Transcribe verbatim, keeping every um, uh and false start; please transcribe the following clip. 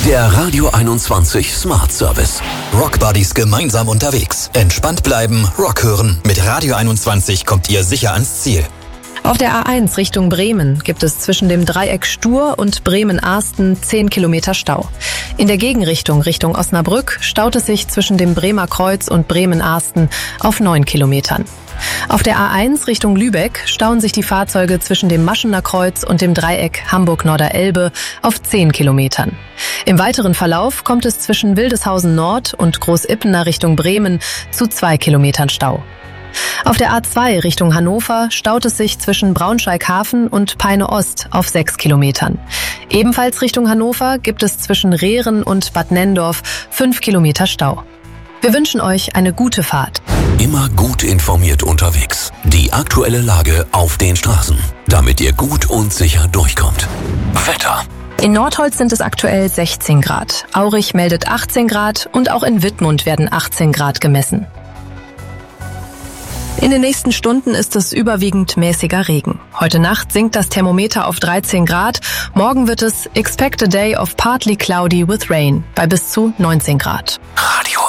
Der Radio einundzwanzig Smart Service. Rock Buddies gemeinsam unterwegs. Entspannt bleiben, Rock hören. Mit Radio einundzwanzig kommt ihr sicher ans Ziel. Auf der A eins Richtung Bremen gibt es zwischen dem Dreieck Stur und Bremen-Arsten zehn Kilometer Stau. In der Gegenrichtung Richtung Osnabrück staut es sich zwischen dem Bremer Kreuz und Bremen-Arsten auf neun Kilometern. Auf der A eins Richtung Lübeck stauen sich die Fahrzeuge zwischen dem Maschener Kreuz und dem Dreieck Hamburg-Norderelbe auf zehn Kilometern. Im weiteren Verlauf kommt es zwischen Wildeshausen Nord und Großippener Richtung Bremen zu zwei Kilometern Stau. Auf der A zwei Richtung Hannover staut es sich zwischen Braunschweig-Hafen und Peine Ost auf sechs Kilometern. Ebenfalls Richtung Hannover gibt es zwischen Rehren und Bad Nenndorf fünf Kilometer Stau. Wir wünschen euch eine gute Fahrt. Immer gut informiert unterwegs. Die aktuelle Lage auf den Straßen, damit ihr gut und sicher durchkommt. Wetter. In Nordholz sind es aktuell sechzehn Grad. Aurich meldet achtzehn Grad und auch in Wittmund werden achtzehn Grad gemessen. In den nächsten Stunden ist es überwiegend mäßiger Regen. Heute Nacht sinkt das Thermometer auf dreizehn Grad. Morgen wird es expect a day of partly cloudy with rain bei bis zu neunzehn Grad. Radio